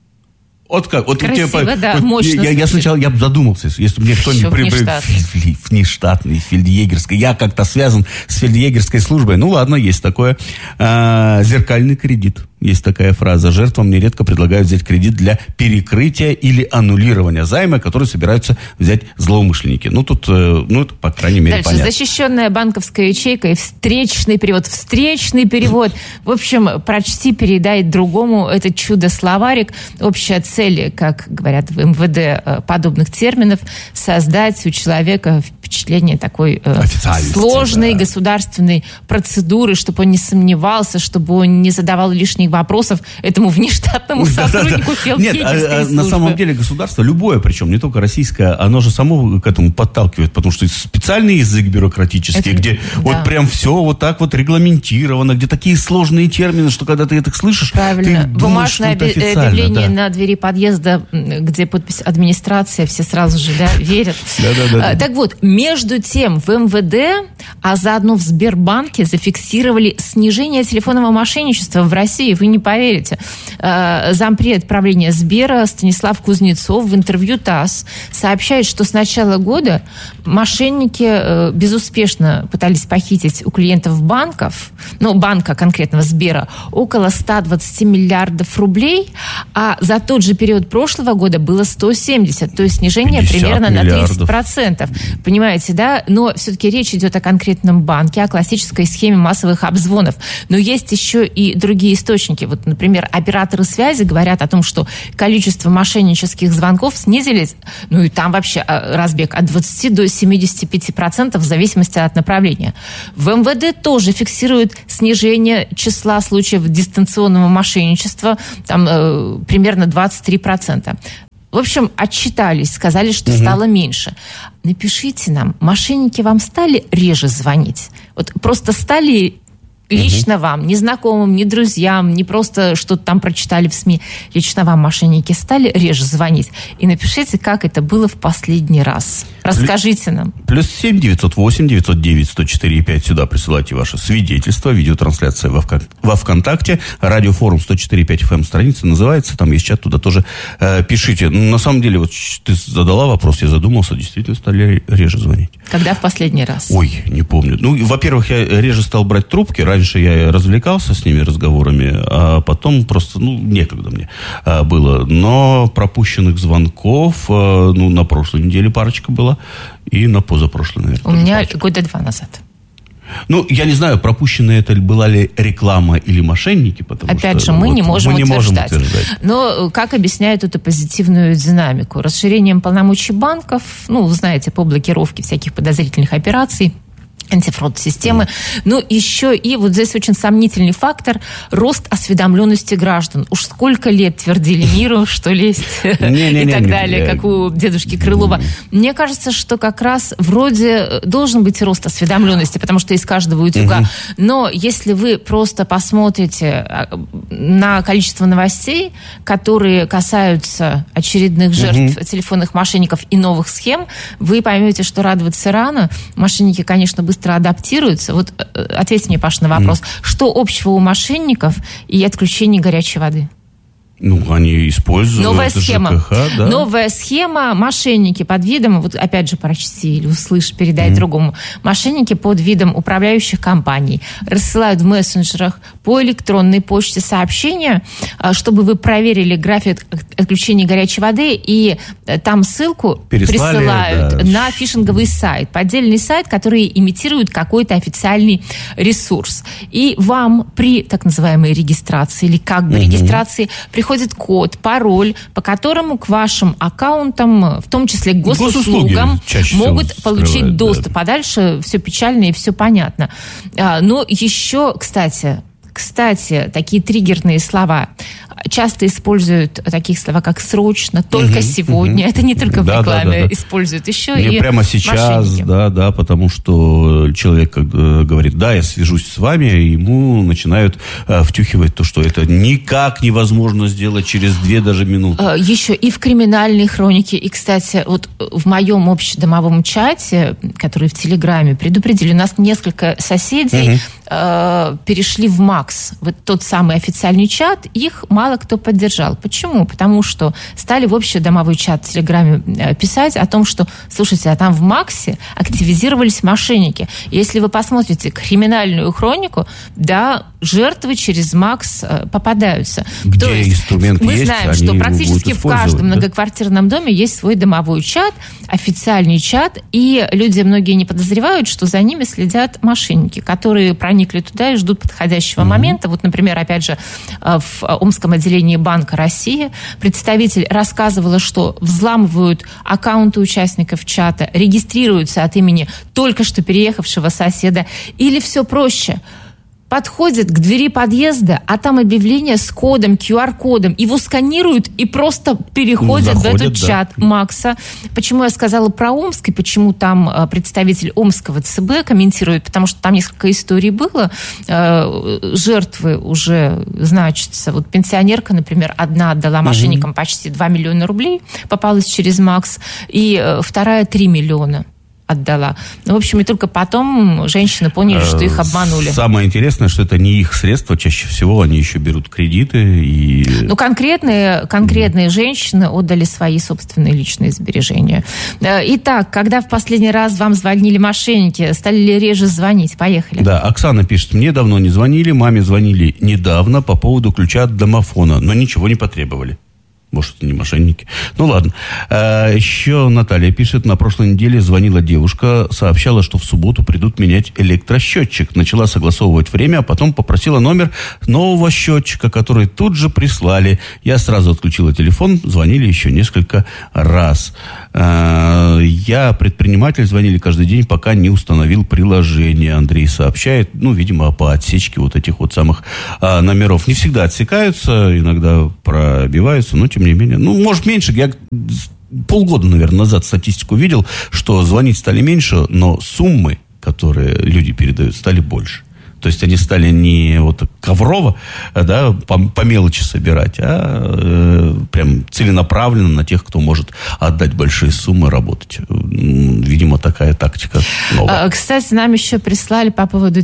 Вот как? Вот красиво, мощно. Я сначала задумался, если мне кто-нибудь внештатный, фельдъегерской. Я как-то связан с фельдъегерской службой. Ну ладно, есть такое. Зеркальный кредит. Есть такая фраза. Жертвам нередко предлагают взять кредит для перекрытия или аннулирования займа, который собираются взять злоумышленники. Тут, это, по крайней мере, дальше, понятно. защищенная банковская ячейка и встречный перевод. В общем, прочти, передай другому этот чудо-словарик. Общая цель, как говорят в МВД, подобных терминов, создать у человека впечатление такой сложной государственной процедуры, чтобы он не сомневался, чтобы он не задавал лишних вопросов этому внештатному сотруднику фельдъегерской службы. На самом деле государство, любое, причем не только российское, оно же само к этому подталкивает, потому что специальный язык бюрократический, где вот прям все вот так вот регламентировано, где такие сложные термины, что когда ты это слышишь, правильно. Ты думаешь, бумажное объявление на двери подъезда, где подпись администрация, все сразу же верят. Так вот, между тем в МВД, а заодно в Сбербанке зафиксировали снижение телефонного мошенничества в России. Вы не поверите. Зампред правления Сбера Станислав Кузнецов в интервью ТАСС сообщает, что с начала года мошенники безуспешно пытались похитить у клиентов банков, банка конкретного Сбера, около 120 миллиардов рублей, а за тот же период прошлого года было 170, то есть снижение примерно на 30%. Понимаете, понимаете, да? Но все-таки речь идет о конкретном банке, о классической схеме массовых обзвонов. Но есть еще и другие источники. Вот, например, операторы связи говорят о том, что количество мошеннических звонков снизились, ну и там вообще разбег от 20 до 75% в зависимости от направления. В МВД тоже фиксируют снижение числа случаев дистанционного мошенничества, там примерно 23%. В общем, отчитались, сказали, что стало меньше. Напишите нам, мошенники вам стали реже звонить? Вот просто стали лично вам, не знакомым, не друзьям, не просто что-то там прочитали в СМИ. Лично вам мошенники стали реже звонить? И напишите, как это было в последний раз. Расскажите нам. +7 908 909 104 5. Сюда присылайте ваше свидетельство. Видеотрансляция во ВКонтакте. Радиофорум 104.5 FM страница называется. Там есть чат, туда тоже пишите. На самом деле, вот ты задала вопрос, я задумался, действительно стали реже звонить. Когда в последний раз? Ой, не помню. Ну, во-первых, я реже стал брать трубки. Раньше я развлекался с ними разговорами, а потом просто, некогда мне было. Но пропущенных звонков, на прошлой неделе парочка была. И на позапрошлой, наверное. У меня года 2 назад. Я не знаю, пропущенная это была ли реклама или мошенники, потому Опять что... же, мы не можем утверждать. Но как объясняют эту позитивную динамику? Расширением полномочий банков, вы знаете, по блокировке всяких подозрительных операций, антифрод-системы. Но еще и вот здесь очень сомнительный фактор – рост осведомленности граждан. Уж сколько лет твердили миру, что лезть и так далее, как у дедушки Крылова. Мне кажется, что как раз вроде должен быть рост осведомленности, потому что из каждого утюга. Но если вы просто посмотрите на количество новостей, которые касаются очередных жертв телефонных мошенников и новых схем, вы поймете, что радоваться рано. Мошенники, конечно, быстро адаптируются. Вот ответьте мне, Паш, на вопрос. Что общего у мошенников и отключения горячей воды? Они используют новая схема. ЖКХ, да. Новая схема. Мошенники под видом, вот опять же прочти или услышь, передай другому. Мошенники под видом управляющих компаний рассылают в мессенджерах по электронной почте сообщения, чтобы вы проверили график отключения горячей воды, и там ссылку присылают на фишинговый сайт, поддельный сайт, который имитирует какой-то официальный ресурс. И вам при так называемой регистрации или как бы регистрации приходит код, пароль, по которому к вашим аккаунтам, в том числе к госуслугам, могут получить доступ. А дальше все печально и все понятно. Но еще, кстати, такие триггерные слова. Часто используют такие слова, как «срочно», «только сегодня». Это не только в рекламе используют, еще и прямо сейчас, мошенники. Потому что человек говорит, я свяжусь с вами, и ему начинают втюхивать то, что это никак невозможно сделать через 2 даже минуты. Еще и в криминальной хронике. И, кстати, вот в моем общедомовом чате, который в Телеграме, предупредили, у нас несколько соседей перешли в МАКС, вот тот самый официальный чат, их мало кто поддержал. Почему? Потому что стали в общедомовой чат в Телеграме писать о том, что, слушайте, а там в МАКСе активизировались мошенники. Если вы посмотрите криминальную хронику, жертвы через МАКС попадаются. Где то есть инструмент мы знаем, что практически в каждом многоквартирном доме есть свой домовой чат, официальный чат, и люди многие не подозревают, что за ними следят мошенники, которые проникли туда и ждут подходящего момента. Вот, например, опять же, в Омском отделении Банка России представитель рассказывала, что взламывают аккаунты участников чата, регистрируются от имени только что переехавшего соседа, или все проще – подходят к двери подъезда, а там объявление с кодом, QR-кодом. Его сканируют и просто переходят в этот чат МАКСа. Почему я сказала про Омск и почему там представитель Омского ЦБ комментирует? Потому что там несколько историй было. Жертвы уже значатся. Вот пенсионерка, например, одна отдала мошенникам почти 2 миллиона рублей, попалась через МАКС, и вторая 3 миллиона. Отдала. В общем, и только потом женщины поняли, что их обманули. Самое интересное, что это не их средства, чаще всего они еще берут кредиты. И... конкретные женщины отдали свои собственные личные сбережения. Итак, когда в последний раз вам звонили мошенники, стали ли реже звонить? Поехали. Да, Оксана пишет, мне давно не звонили, маме звонили недавно по поводу ключа от домофона, но ничего не потребовали. Может, это не мошенники. Ну, ладно. Еще Наталья пишет, на прошлой неделе звонила девушка, сообщала, что в субботу придут менять электросчетчик. Начала согласовывать время, а потом попросила номер нового счетчика, который тут же прислали. Я сразу отключила телефон, звонили еще несколько раз. Я предприниматель, звонили каждый день, пока не установил приложение. Андрей сообщает, видимо, по отсечке вот этих вот самых номеров. Не всегда отсекаются, иногда пробиваются, но тем не менее. Может, меньше. Я полгода, наверное, назад статистику видел, что звонить стали меньше, но суммы, которые люди передают, стали больше. То есть они стали не вот коврово, да, по мелочи собирать, а прям целенаправленно на тех, кто может отдать большие суммы, работать. Видимо, такая тактика новая. Кстати, нам еще прислали по поводу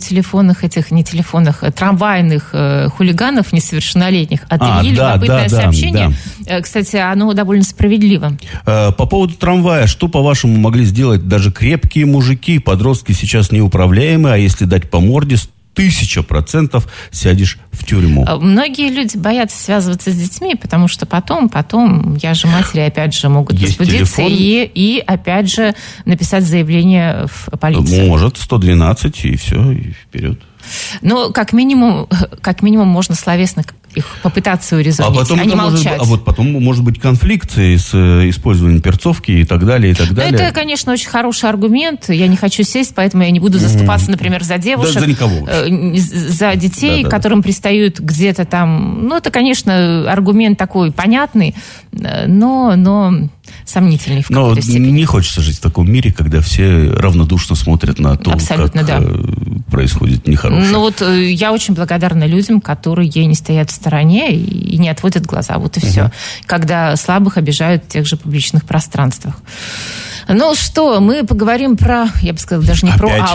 трамвайных хулиганов несовершеннолетних. От Ильи любопытное сообщение. Да. Кстати, оно довольно справедливо. По поводу трамвая. Что, по-вашему, могли сделать даже крепкие мужики? Подростки сейчас неуправляемые, а если дать по морде, 1000% сядешь в тюрьму. Многие люди боятся связываться с детьми, потому что потом я же матери, опять же, могут возбудиться и опять же, написать заявление в полицию. Может, 112, и все, и вперед. Как минимум, можно словесно их попытаться урезонить, а не молчать. Потом может быть конфликт с использованием перцовки и так далее, и так далее. Это, конечно, очень хороший аргумент. Я не хочу сесть, поэтому я не буду заступаться, например, за девушек. Да, за никого. За детей, которым пристают где-то там. Это, конечно, аргумент такой понятный, но сомнительный в какой-то степени. Не хочется жить в таком мире, когда все равнодушно смотрят на то, как происходит нехорошее. Я очень благодарна людям, которые не стоят в стороне и не отводят глаза. Вот и все. Когда слабых обижают в тех же публичных пространствах. Мы поговорим про, я бы сказала, даже не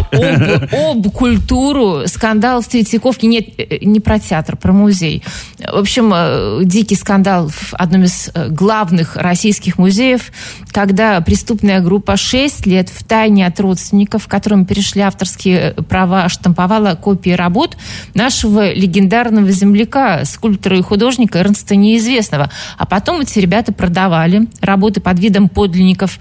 об культуру. Скандал в Третьяковке. Нет, не про театр, про музей. В общем, дикий скандал в одном из главных российских музеев, когда преступная группа 6 лет втайне от родственников, которым перешли авторские права, штамповала копии работ нашего легендарного земляка, скульптора и художника Эрнста Неизвестного. А потом эти ребята продавали работы под видом подлинников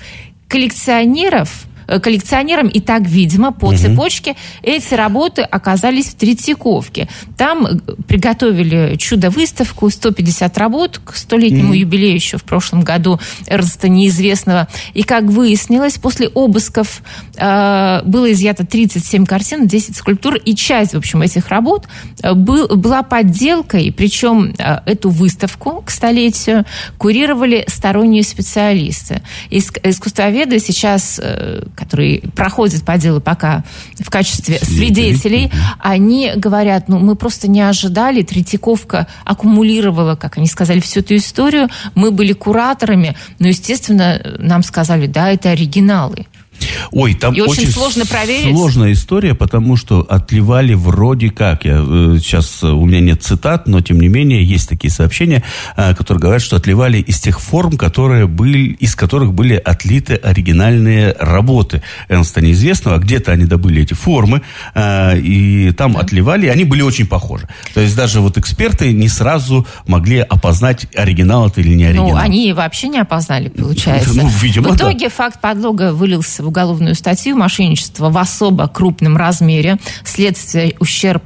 коллекционерам, и так, видимо, по цепочке эти работы оказались в Третьяковке. Там приготовили чудо-выставку, 150 работ к 100-летнему юбилею еще в прошлом году Эрнста Неизвестного. И, как выяснилось, после обысков было изъято 37 картин, 10 скульптур, и часть, в общем, этих работ была подделкой, причем эту выставку к 100-летию курировали сторонние специалисты. Искусствоведы сейчас, которые проходят по делу пока в качестве свидетелей, они говорят, мы просто не ожидали, Третьяковка аккумулировала, как они сказали, всю эту историю, мы были кураторами, но, естественно, нам сказали, да, это оригиналы. Ой, там и очень сложно проверить. Сложная история, потому что отливали вроде как. Сейчас у меня нет цитат, но тем не менее есть такие сообщения, которые говорят, что отливали из тех форм, из которых были отлиты оригинальные работы Эрнста Неизвестного. Где-то они добыли эти формы, и там отливали, и они были очень похожи. То есть даже эксперты не сразу могли опознать, оригинал это или не оригинал. Они вообще не опознали, получается. Видимо, в итоге факт подлога вылился в уголовную статью «Мошенничество в особо крупном размере». Следствие ущерб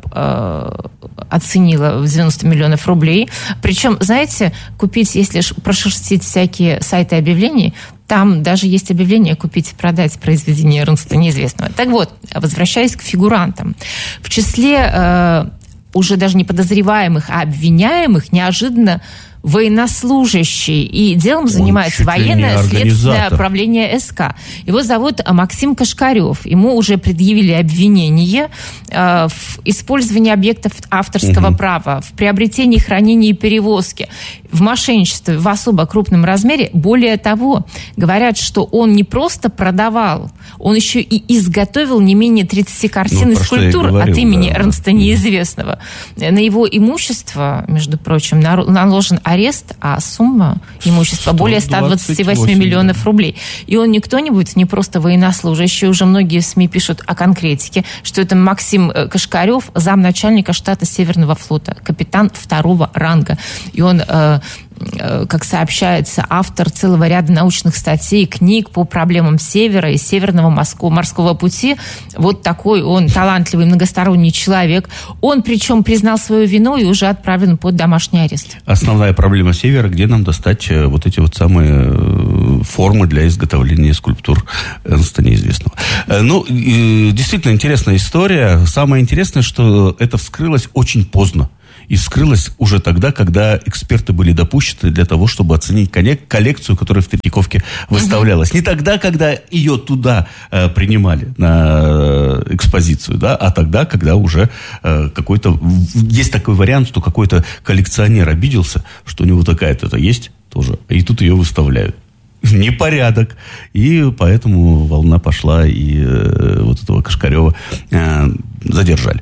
оценило в 90 миллионов рублей. Причем, знаете, купить, если прошерстить всякие сайты объявлений, там даже есть объявление «Купить и продать произведение Эрнста Неизвестного». Так вот, возвращаясь к фигурантам. В числе уже даже не подозреваемых, а обвиняемых неожиданно военнослужащий, и делом занимается военное следственное управление СК. Его зовут Максим Кашкарев. Ему уже предъявили обвинение в использовании объектов авторского права, в приобретении, хранении и перевозке, в мошенничестве в особо крупном размере. Более того, говорят, что он не просто продавал, он еще и изготовил не менее 30 картин и скульптур от имени Эрнста Неизвестного. На его имущество, между прочим, наложен арест, а сумма имущества более 128 миллионов рублей. И он не кто-нибудь, не просто военнослужащий. Уже многие СМИ пишут о конкретике, что это Максим Кашкарев, замначальника штата Северного флота, капитан 2-го ранга. И он как сообщается, автор целого ряда научных статей, книг по проблемам Севера и Северного морского пути. Вот такой он талантливый, многосторонний человек. Он, причем, признал свою вину и уже отправлен под домашний арест. Основная проблема Севера, где нам достать вот эти вот самые формы для изготовления скульптур Эрнста Неизвестного. Ну, действительно интересная история. Самое интересное, что это вскрылось очень поздно. И вскрылось уже тогда, когда эксперты были допущены для того, чтобы оценить коллекцию, которая в Третьяковке выставлялась. Не тогда, когда ее туда принимали на экспозицию, да, а тогда, когда уже какой-то... Есть такой вариант, что какой-то коллекционер обиделся, что у него такая-то есть тоже, и тут ее выставляют. Непорядок. И поэтому волна пошла, и вот этого Кашкарева задержали.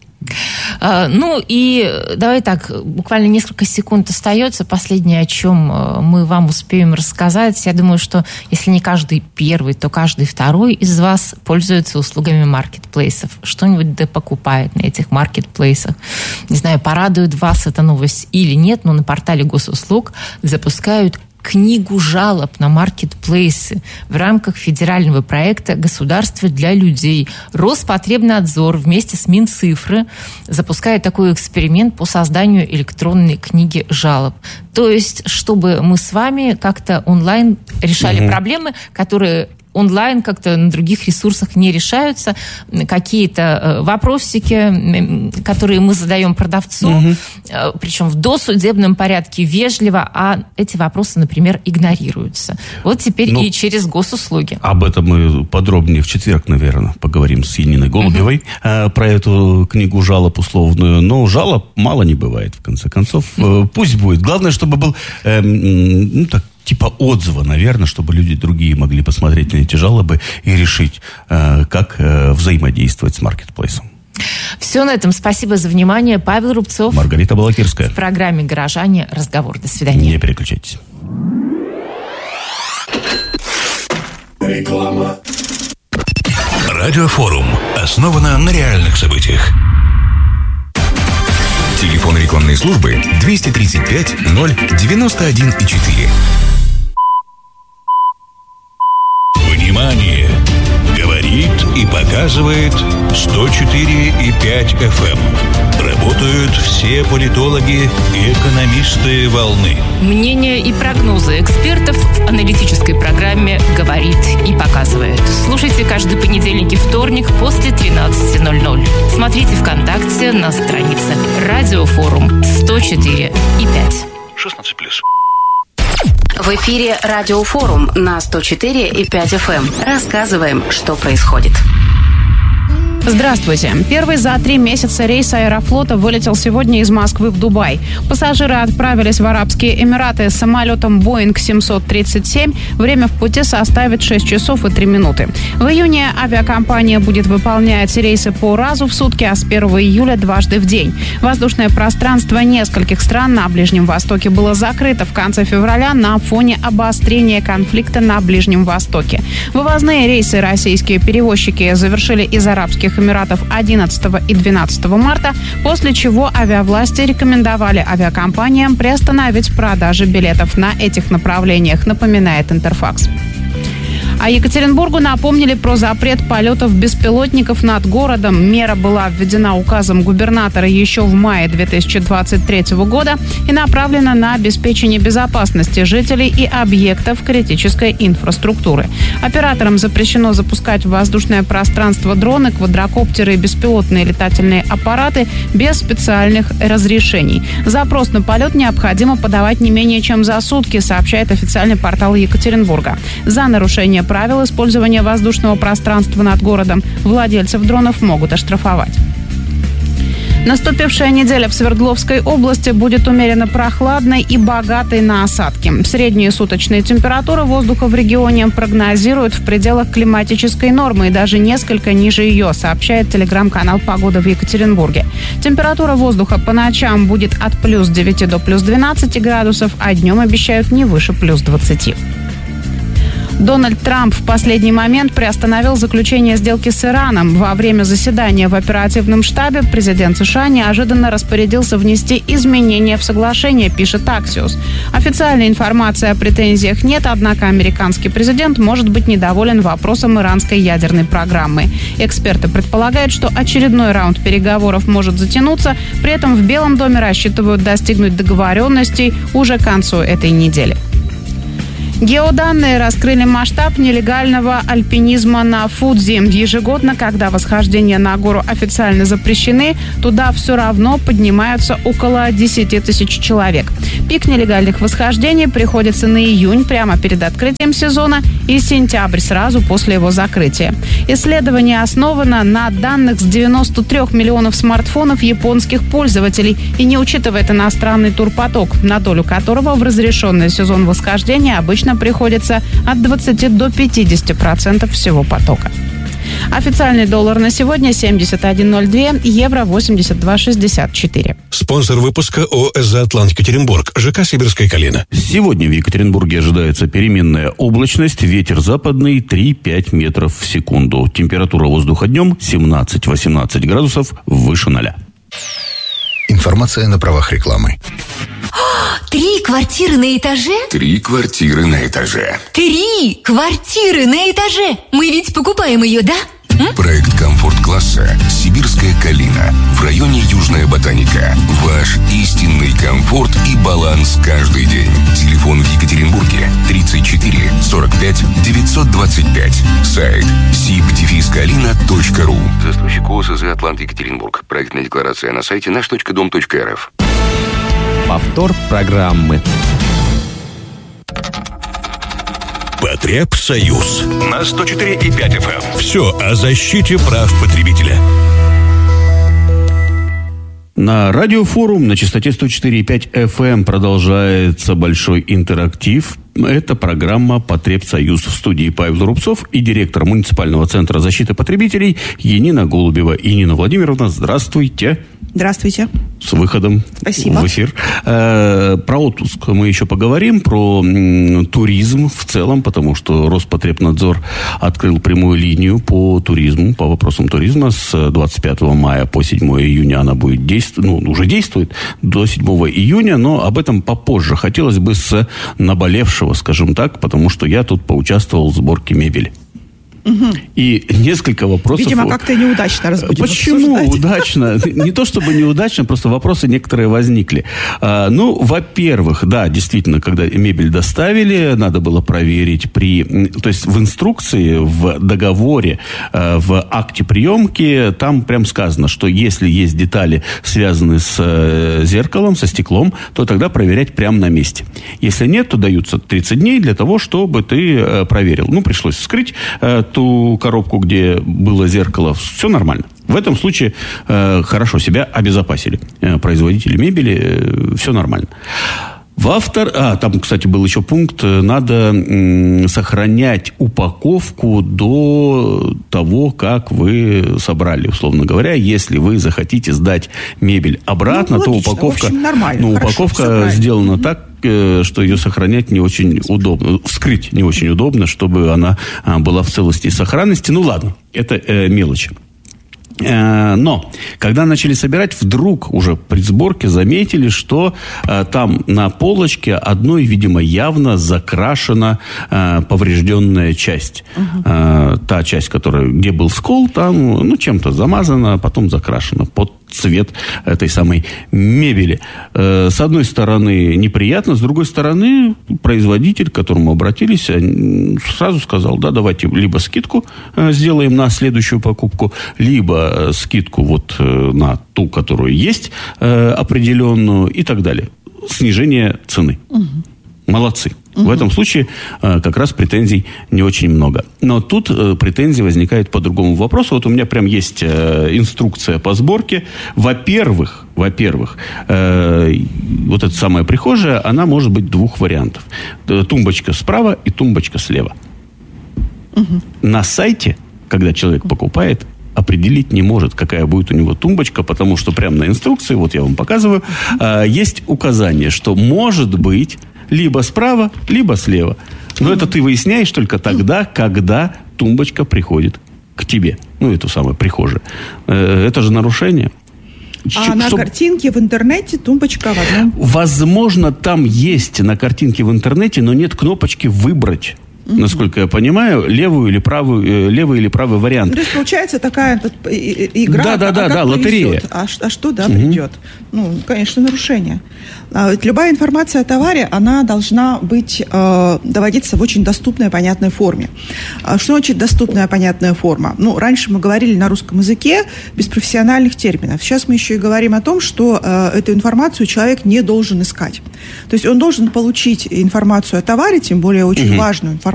Ну и давай так, буквально несколько секунд остается. Последнее, о чем мы вам успеем рассказать. Я думаю, что если не каждый первый, то каждый второй из вас пользуется услугами маркетплейсов. Что-нибудь да покупает на этих маркетплейсах. Не знаю, порадует вас эта новость или нет, но на портале госуслуг запускают книгу жалоб на маркетплейсы в рамках федерального проекта «Государство для людей». Роспотребнадзор вместе с Минцифры запускает такой эксперимент по созданию электронной книги жалоб. То есть, чтобы мы с вами как-то онлайн решали проблемы, которые онлайн как-то на других ресурсах не решаются, какие-то вопросики, которые мы задаем продавцу, причем в досудебном порядке, вежливо, а эти вопросы, например, игнорируются. Вот теперь и через госуслуги. Об этом мы подробнее в четверг, наверное, поговорим с Яниной Голубевой про эту книгу жалоб условную. Но жалоб мало не бывает, в конце концов. Пусть будет. Главное, чтобы был типа отзыва, наверное, чтобы люди другие могли посмотреть на эти жалобы и решить, как взаимодействовать с маркетплейсом. Все на этом. Спасибо за внимание. Павел Рубцов. Маргарита Балакирская. В программе «Горожане». Разговор. До свидания. Не переключайтесь. Реклама. Радиофорум основано на реальных событиях. Телефон рекламной службы 235 091 4. Внимание! Говорит и показывает 104,5 FM. Работают все политологи и экономисты волны. Мнения и прогнозы экспертов в аналитической программе «Говорит и показывает». Слушайте каждый понедельник и вторник после 13:00. Смотрите ВКонтакте на странице «Радиофорум» 104,5. 16+. В эфире «Радиофорум» на 104,5 FM. Рассказываем, что происходит. Здравствуйте. Первый за 3 месяца рейс Аэрофлота вылетел сегодня из Москвы в Дубай. Пассажиры отправились в Арабские Эмираты с самолетом Boeing 737. Время в пути составит 6 часов и 3 минуты. В июне авиакомпания будет выполнять рейсы по разу в сутки, а с 1 июля дважды в день. Воздушное пространство нескольких стран на Ближнем Востоке было закрыто в конце февраля на фоне обострения конфликта на Ближнем Востоке. Вывозные рейсы российские перевозчики завершили из Арабских Эмиратов 11 и 12 марта, после чего авиавласти рекомендовали авиакомпаниям приостановить продажи билетов на этих направлениях, напоминает Интерфакс. А Екатеринбургу напомнили про запрет полетов беспилотников над городом. Мера была введена указом губернатора еще в мае 2023 года и направлена на обеспечение безопасности жителей и объектов критической инфраструктуры. Операторам запрещено запускать в воздушное пространство дроны, квадрокоптеры и беспилотные летательные аппараты без специальных разрешений. Запрос на полет необходимо подавать не менее чем за сутки, сообщает официальный портал Екатеринбурга. За нарушение правил использования воздушного пространства над городом владельцев дронов могут оштрафовать. Наступившая неделя в Свердловской области будет умеренно прохладной и богатой на осадки. Средние суточные температуры воздуха в регионе прогнозируют в пределах климатической нормы и даже несколько ниже ее, сообщает телеграм-канал «Погода» в Екатеринбурге. Температура воздуха по ночам будет от плюс 9 до плюс 12 градусов, а днем обещают не выше плюс 20. Дональд Трамп в последний момент приостановил заключение сделки с Ираном. Во время заседания в оперативном штабе президент США неожиданно распорядился внести изменения в соглашение, пишет Axios. Официальной информации о претензиях нет, однако американский президент может быть недоволен вопросом иранской ядерной программы. Эксперты предполагают, что очередной раунд переговоров может затянуться, при этом в Белом доме рассчитывают достигнуть договоренностей уже к концу этой недели. Геоданные раскрыли масштаб нелегального альпинизма на Фудзи. Ежегодно, когда восхождения на гору официально запрещены, туда все равно поднимаются около 10 тысяч человек. Пик нелегальных восхождений приходится на июнь, прямо перед открытием сезона, и сентябрь, сразу после его закрытия. Исследование основано на данных с 93 миллионов смартфонов японских пользователей и не учитывает иностранный турпоток, на долю которого в разрешенный сезон восхождения обычно приходится от 20 до 50% всего потока. Официальный доллар на сегодня 71.02, евро 82.64. Спонсор выпуска ООО «Атлант Екатеринбург», ЖК «Сибирская Калина». Сегодня в Екатеринбурге ожидается переменная облачность, ветер западный 3-5 метров в секунду. Температура воздуха днем 17-18 градусов выше 0. Информация на правах рекламы. 3 квартиры на этаже? 3 квартиры на этаже. 3 квартиры на этаже! Мы ведь покупаем ее, да? Проект комфорт-класса «Сибирская Калина» в районе Южная Ботаника. Ваш истинный комфорт и баланс каждый день. Телефон в Екатеринбурге 34 45 925. Сайт sib-kalina.ru. Застройщик ОСЗ «Атлант Екатеринбург». Проектная декларация на сайте наш.дом.рф. Повтор программы. Потребсоюз на 104,5 FM. Все о защите прав потребителя. На радиофорум на частоте 104,5 FM продолжается большой интерактив. Это программа «Потребсоюз». В студии Павел Рубцов и директор муниципального центра защиты потребителей Янина Голубева. Янина Владимировна, здравствуйте. Здравствуйте. С выходом Спасибо. В эфир. Про отпуск мы еще поговорим, про туризм в целом, потому что Роспотребнадзор открыл прямую линию по туризму, по вопросам туризма. С 25 мая по 7 июня она будет действовать, уже действует до 7 июня, но об этом попозже. Хотелось бы с наболевшего, скажем так, потому что я тут поучаствовал в сборке мебели. И несколько вопросов... Видимо, как-то неудачно раз будем Почему обсуждать. удачно? Не то чтобы неудачно, просто вопросы некоторые возникли. Во-первых, да, действительно, когда мебель доставили, надо было проверить то есть в инструкции, в договоре, в акте приемки, там прям сказано, что если есть детали, связанные с зеркалом, со стеклом, то тогда проверять прямо на месте. Если нет, то даются 30 дней для того, чтобы ты проверил. Пришлось вскрыть ту коробку, где было зеркало, все нормально. В этом случае хорошо себя обезопасили. Производители мебели, все нормально. Там, кстати, был еще пункт, надо сохранять упаковку до того, как вы собрали, условно говоря. Если вы захотите сдать мебель обратно, то логично. упаковка, В общем, нормально. Упаковка сделана так, что ее сохранять не очень удобно. Вскрыть не очень удобно, чтобы она была в целости и сохранности. Ладно, это мелочи. Но, когда начали собирать, вдруг уже при сборке заметили, что там на полочке одной, видимо, явно закрашена поврежденная часть. Та часть, где был скол, там чем-то замазана, потом закрашена под цвет этой самой мебели. С одной стороны, неприятно, с другой стороны, производитель, к которому обратились, сразу сказал, да, давайте либо скидку сделаем на следующую покупку, либо скидку на ту, которую есть, определенную, и так далее. Снижение цены. Молодцы. В этом случае как раз претензий не очень много. Но тут претензии возникают по другому вопросу. У меня прям есть инструкция по сборке. Во-первых, эта самая прихожая, она может быть 2 вариантов. Тумбочка справа и тумбочка слева. На сайте, когда человек покупает, определить не может, какая будет у него тумбочка, потому что прямо на инструкции, я вам показываю, есть указание, что может быть либо справа, либо слева. Но это ты выясняешь только тогда, когда тумбочка приходит к тебе. Ну, эту самую прихожую. Это же нарушение. А на картинке в интернете тумбочка в одном. Возможно, там есть на картинке в интернете, но нет кнопочки «Выбрать». Насколько я понимаю, левый или правый вариант. То есть, получается, такая игра, да, лотерея. А что придет? Ну, конечно, нарушение. Ведь любая информация о товаре, она должна быть, доводиться в очень доступной, понятной форме. Что значит доступная, понятная форма? Ну, раньше мы говорили на русском языке без профессиональных терминов. Сейчас мы еще и говорим о том, что эту информацию человек не должен искать. То есть он должен получить информацию о товаре, тем более очень важную информацию,